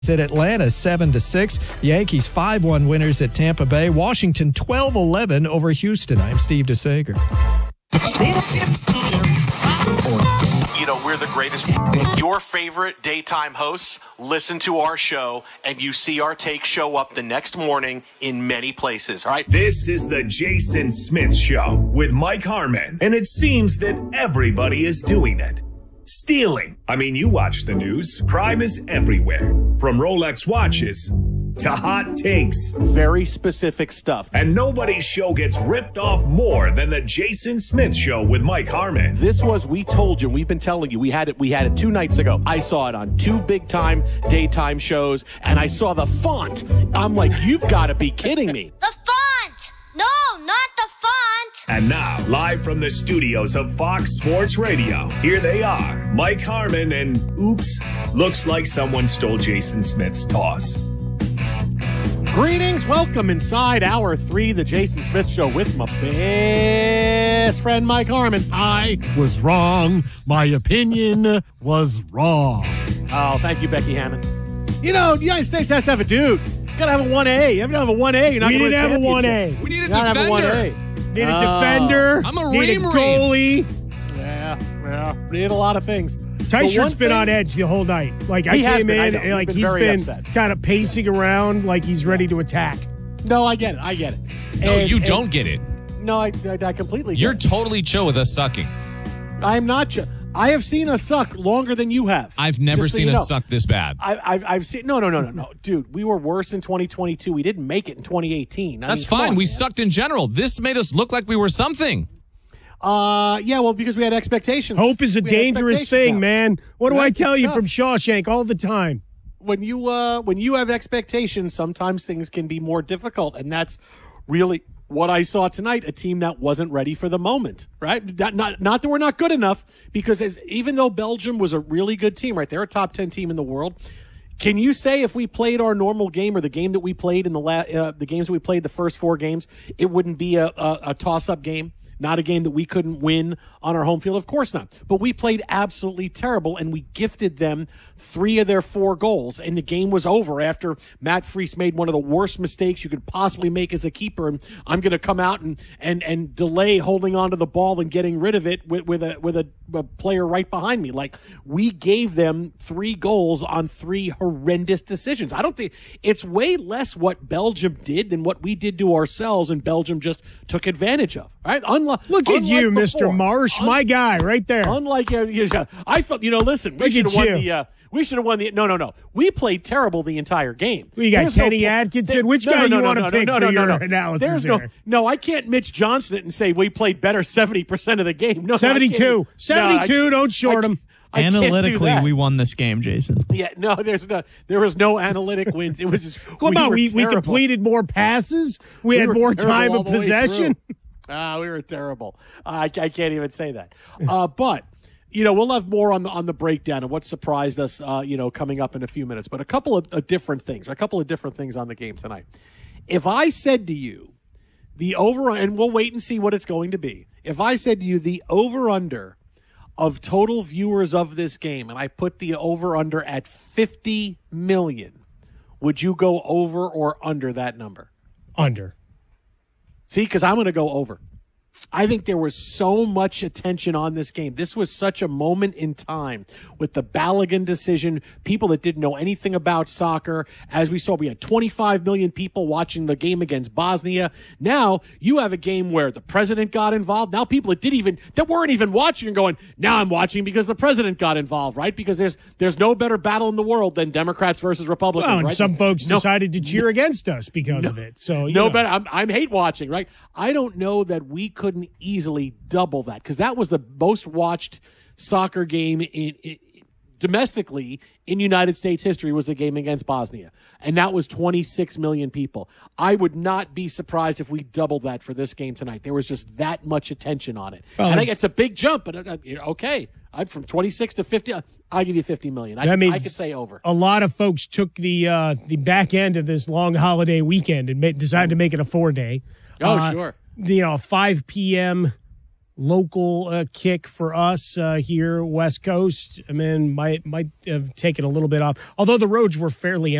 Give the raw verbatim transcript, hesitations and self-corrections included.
At Atlanta, seven to six. Yankees five one winners at Tampa Bay. Washington twelve eleven over Houston. I'm Steve DeSager. You know, we're the greatest. Your favorite daytime hosts listen to our show, and you see our take show up the next morning in many places, all right? This is the Jason Smith Show with Mike Harmon, and it seems that everybody is doing it. Stealing. I mean, you watch the news. Crime is everywhere. From Rolex watches to hot takes. Very specific stuff. And nobody's show gets ripped off more than the Jason Smith Show with Mike Harmon. This was, we told you, we've been telling you, we had it, we had it two nights ago. I saw it on two big time daytime shows, and I saw the font. I'm like, you've got to be kidding me. The font! No, not the font! And now, live from the studios of Fox Sports Radio, here they are, Mike Harmon and, oops, looks like someone stole Jason Smith's toss. Greetings, welcome inside hour three, the Jason Smith Show with my best friend, Mike Harmon. I was wrong. My opinion was wrong. Oh, thank you, Becky Hammond. You know, the United States has to have a dude. You gotta have a one A. You have to have a one A. You're not we gonna didn't win have a one A. We need a you gotta defender. Have a one A. Need a Oh. defender. I'm a need a ream ream. goalie. Yeah, yeah. We need a lot of things. Tyshert's been on edge the whole night. Like I He has came been, I in, know. and like He's he's been been, very upset. kind of pacing around, like he's ready to attack. No, I get it. I get it. No, And- you and- don't get it. No, I, I, I completely get You're it. totally chill with us sucking. I'm not. Ch- I have seen us suck longer than you have. I've never Just so seen you us know. suck this bad. I, I've, I've seen. No, no, no, no, no, dude. We were worse in twenty twenty-two. We didn't make it in twenty eighteen. I That's mean, come fine. on, we man. sucked in general. This made us look like we were something. Uh, yeah. Well, because we had expectations. Hope is a We had dangerous expectations thing, now. man. What do Right, I it's tell you tough. from Shawshank all the time? When you uh, when you have expectations, sometimes things can be more difficult, and that's really what I saw tonight. A team that wasn't ready for the moment. Right? Not not, not that we're not good enough, because as, even though Belgium was a really good team, right? They're a top ten team in the world. Can you say if we played our normal game or the game that we played in the la- uh, the games we played the first four games, it wouldn't be a, a, a toss-up game? Not a game that we couldn't win on our home field? Of course not. But we played absolutely terrible, and we gifted them three of their four goals, and the game was over after Matt Freese made one of the worst mistakes you could possibly make as a keeper, and I'm going to come out and, and, and delay holding on to the ball and getting rid of it with, with, a, with a, a player right behind me. Like, we gave them three goals on three horrendous decisions. I don't think it's way less what Belgium did than what we did to ourselves, and Belgium just took advantage of. Right? Unlike Look at unlike you, Mister before. Marsh, Un- my guy, right there. Unlike uh, you know, I felt, you know, listen, we Look should at have won you. the. Uh, we should have won the. No, no, no. We played terrible the entire game. We got There's no Kenny po- Atkinson. there- Which no, guy no, you no, want no, to pick no, for no, no, your no. analysis There's no. here? No, I can't Mitch Johnson it and say we played better seventy percent of the game. No, I seventy-two. can't. seventy-two, No, I- don't short I- him. I can't do Analytically, that. we won this game, Jason. Yeah, no, there's no, there was no analytic wins. It was just. Come on, were we, we terrible. completed more passes. We, had were more terrible time all of the way possession. through. Ah, we were terrible. Uh, I, I can't even say that. Uh, but you know, we'll have more on the on the breakdown of what surprised us. Uh, you know, coming up in a few minutes. But a couple of uh, different things. A couple of different things on the game tonight. If I said to you, the over, and we'll wait and see what it's going to be. If I said to you, the over under of total viewers of this game, and I put the over under at fifty million, would you go over or under that number? Under. See, because I'm going to go over. I think there was so much attention on this game. This was such a moment in time with the Balogun decision, people that didn't know anything about soccer. As we saw, we had twenty-five million people watching the game against Bosnia. Now you have a game where the president got involved. Now people that didn't even, that weren't even watching are going, now I'm watching because the president got involved, right? Because there's there's no better battle in the world than Democrats versus Republicans, Well, and right? some There's folks no- decided to cheer against us because of it. So you no know. better. I'm, I'm hate watching, right? I don't know that we couldn't easily double that because that was the most watched soccer game in, in domestically in United States history was a game against Bosnia, and that was twenty-six million people. I would not be surprised if we doubled that for this game tonight. There was just that much attention on it. Well, and I think it's- it's a big jump, but uh, you know, okay, I'm from twenty-six to fifty. I'll give you fifty million. I, That means I could say over. A lot of folks took the uh, the back end of this long holiday weekend and made, decided to make it a four day. Oh, Uh, sure. You know, five p.m. local uh, kick for us uh, here West Coast. I mean, might might have taken a little bit off, although the roads were fairly